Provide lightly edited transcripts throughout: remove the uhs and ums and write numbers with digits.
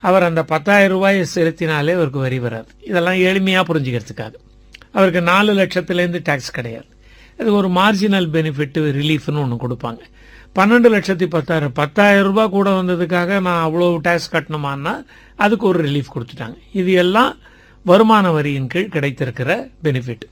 அவர் அந்த 10,000 ரூபாயை செலுத்தினாலே அவருக்கு வரி வராது. இதெல்லாம் எளிமையாக புரிஞ்சுக்கிறதுக்காக. அவருக்கு 4 லட்சத்திலேருந்து டாக்ஸ் கிடையாது. அது ஒரு மார்ஜினல் பெனிஃபிட் ரிலீஃப்னு ஒன்று கொடுப்பாங்க. 12,10,000 ரூபாய் கூட வந்ததுக்காக நான் அவ்வளோ டாக்ஸ் கட்டணுமான்னா அதுக்கு ஒரு ரிலீஃப் கொடுத்துட்டாங்க. இது எல்லாம் வருமான வரியின் கீழ் கிடைத்திருக்கிற பெனிஃபிட்.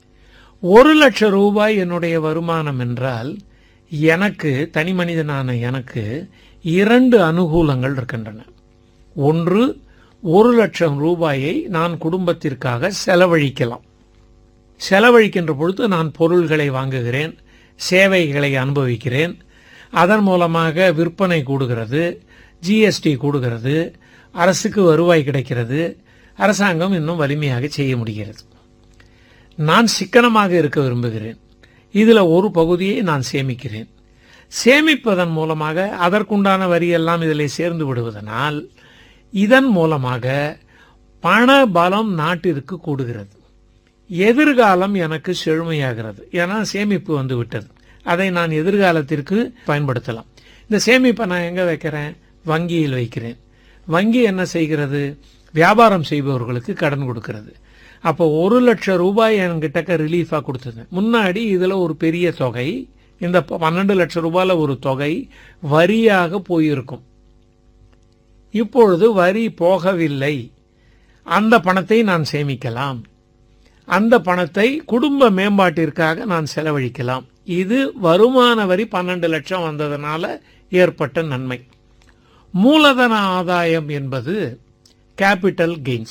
1 லட்சம் ரூபாய் என்னுடைய வருமானம் என்றால் எனக்கு, தனி மனிதனான எனக்கு 2 அனுகூலங்கள் இருக்கின்றன. ஒன்று, 1 லட்சம் ரூபாயை நான் குடும்பத்திற்காக செலவழிக்கலாம். செலவழிக்கின்ற பொழுது நான் பொருள்களை வாங்குகிறேன், சேவைகளை அனுபவிக்கிறேன். அதன் மூலமாக விற்பனை கூடுகிறது, ஜிஎஸ்டி கூடுகிறது, அரசுக்கு வருவாய் கிடைக்கிறது, அரசாங்கம் இன்னும் வலிமையாக செய்ய முடிகிறது. நான் சிக்கனமாக இருக்க விரும்புகிறேன். இதில் ஒரு பகுதியை நான் சேமிக்கிறேன். சேமிப்பதன் மூலமாக அதற்குண்டான வரியெல்லாம் இதில் சேர்ந்து விடுவதனால் இதன் மூலமாக பண பலம் நாட்டிற்கு கூடுகிறது. எதிர்காலம் எனக்கு செழுமையாகிறது. ஏன்னா சேமிப்பு வந்து விட்டது. அதை நான் எதிர்காலத்திற்கு பயன்படுத்தலாம். இந்த சேமிப்பை நான் எங்கே வைக்கிறேன்? வங்கியில் வைக்கிறேன். வங்கி என்ன செய்கிறது? வியாபாரம் செய்பவர்களுக்கு கடன் கொடுக்கிறது. அப்போ 1 லட்சம் ரூபாய் என்கிட்ட ரிலீஃபாக கொடுத்தது. முன்னாடி இதில் ஒரு பெரிய தொகை, இந்த 12 லட்சம் ரூபாயில் ஒரு தொகை வரியாக போயிருக்கும். இப்பொழுது வரி போகவில்லை. அந்த பணத்தை நான் சேமிக்கலாம். அந்த பணத்தை குடும்ப மேம்பாட்டிற்காக நான் செலவழிக்கலாம். இது வருமான வரி 12 லட்சம் வந்ததனால ஏற்பட்ட நன்மை. மூலதன ஆதாயம் என்பது கேபிட்டல் கெயின்ஸ்.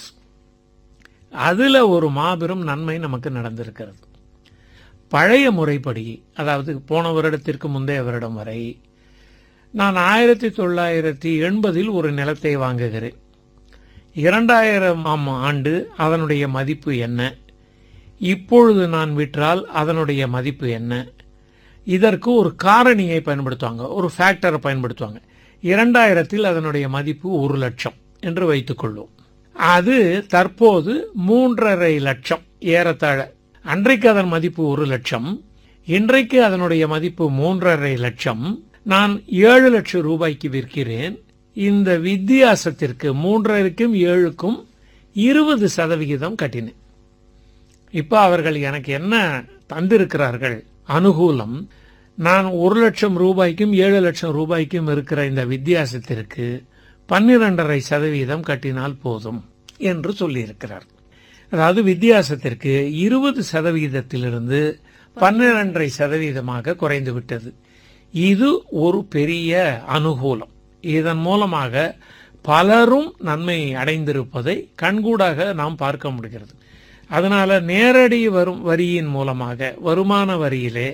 அதில் ஒரு மாபெரும் நன்மை நமக்கு நடந்திருக்கிறது. பழைய முறைப்படி, அதாவது போன வருடத்திற்கு முந்தைய வருடம் வரை நான் 1980 ஒரு நிலத்தை வாங்குகிறேன். 2000 ஆண்டு அதனுடைய மதிப்பு என்ன? இப்பொழுது நான் விற்றால் அதனுடைய மதிப்பு என்ன? இதற்கு ஒரு காரணியை பயன்படுத்துவாங்க, ஒரு ஃபேக்டரை பயன்படுத்துவாங்க. 2000 அதனுடைய மதிப்பு 1 லட்சம் என்று வைத்துக்கொள்வோம். அது தற்போது 3.5 லட்சம் ஏறத்தாழ. அன்றைக்கு அதன் மதிப்பு 1 லட்சம், இன்றைக்கு அதனுடைய மதிப்பு 3.5 லட்சம். நான் 7 லட்சம் ரூபாய்க்கு விற்கிறேன். இந்த வித்தியாசத்திற்கு 3.5க்கும் 7க்கும் 20% கட்டினேன். இப்போ அவர்கள் எனக்கு என்ன தந்திருக்கிறார்கள் அனுகூலம்? நான் 1 லட்சம் ரூபாய்க்கும் 7 லட்சம் ரூபாய்க்கும் இருக்கிற இந்த வித்தியாசத்திற்கு 12.5% கட்டினால் போதும் என்று சொல்லியிருக்கிறார். அதாவது வித்தியாசத்திற்கு 20%லிருந்து 12.5% குறைந்து விட்டது. இது ஒரு பெரிய அனுகூலம். இதன் மூலமாக பலரும் நன்மை அடைந்திருப்பதை கண்கூடாக நாம் பார்க்க முடிகிறது. அதனால நேரடி வரியின் மூலமாக வருமான வரியிலே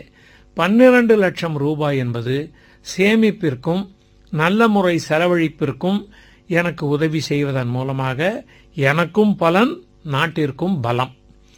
12 லட்சம் ரூபாய் என்பது சேமிப்பிற்கும் நல்ல முறை செலவழிப்பிற்கும் எனக்கு உதவி செய்வதன் மூலமாக எனக்கும் பலன், நாட்டிற்கும் பலம்.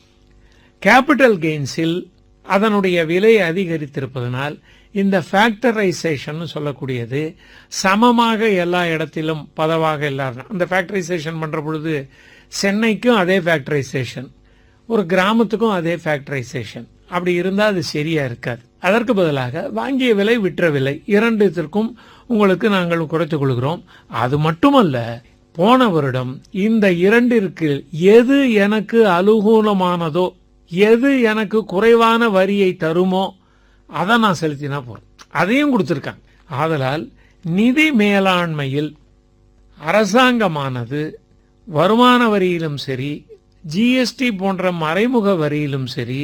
கேபிட்டல் கெயின்ஸில் அதனுடைய விலை அதிகரித்திருப்பதனால் இந்த ஃபேக்டரைசேஷன் சொல்லக்கூடியது சமமாக எல்லா இடத்திலும் பதவாக எல்லாரும் அந்த ஃபேக்டரைசேஷன் பண்ற பொழுது சென்னைக்கும் அதே ஃபேக்டரைசேஷன், ஒரு கிராமத்துக்கும் அதே ஃபேக்டரைசேஷன், அப்படி இருந்தால் அது சரியா இருக்காது. அதற்கு பதிலாக வாங்கிய விலை விற்ற விலை இரண்டிற்கும் உங்களுக்கு நாங்கள் குறைத்துக் கொள்கிறோம். அது மட்டுமல்ல, போன வருடம் இந்த இரண்டிற்கு எது எனக்கு அனுகூலமானதோ, எது எனக்கு குறைவான வரியை தருமோ அதை நான் செலுத்தினா போறோம். அதையும் கொடுத்திருக்காங்க. ஆதலால் நிதி மேலாண்மையில் அரசாங்கமானது வருமான வரியிலும் சரி, ஜிஎஸ்டி போன்ற மறைமுக வரியிலும் சரி,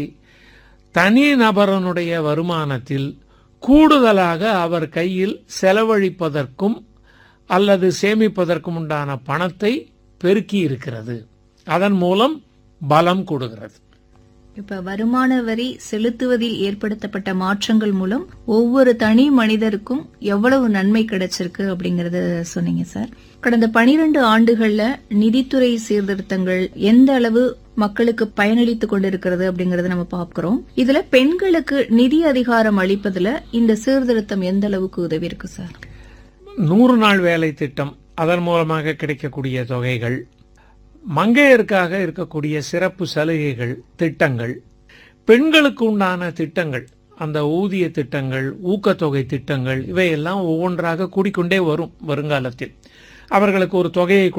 தனி நபரனுடைய வருமானத்தில் கூடுதலாக அவர் கையில் செலவழிப்பதற்கும் அல்லது சேமிப்பதற்கும் உண்டான பணத்தை பெருக்கி இருக்கிறது. அதன் மூலம் பலம் கூடுகிறது. இப்ப வருமான வரி செலுத்துவதில் ஏற்படுத்தப்பட்ட மாற்றங்கள் மூலம் ஒவ்வொரு தனி மனிதருக்கும் எவ்வளவு நன்மை கிடைச்சிருக்கு அப்படிங்கறத சொன்னீங்க சார். கடந்த 12 ஆண்டுகள்ல நிதித்துறை சீர்திருத்தங்கள் எந்த அளவு மக்களுக்கு பயனளித்துக் கொண்டிருக்கிறது அப்படிங்கறத நம்ம பார்க்கிறோம். இதுல பெண்களுக்கு நிதி அதிகாரம் அளிப்பதுல இந்த சீர்திருத்தம் எந்த அளவுக்கு உதவி இருக்கு சார்? 100 நாள் வேலை திட்டம், அதன் மூலமாக கிடைக்கக்கூடிய தொகைகள், மங்கையருக்காக இருக்கக்கூடிய சிறப்பு சலுகைகள், திட்டங்கள், பெண்களுக்கு உண்டான திட்டங்கள், அந்த ஊதிய திட்டங்கள், ஊக்கத்தொகை திட்டங்கள், இவையெல்லாம் ஒவ்வொன்றாக கூடிக்கொண்டே வரும் வருங்காலத்தில். அவர்களுக்கு ஒரு தொகையை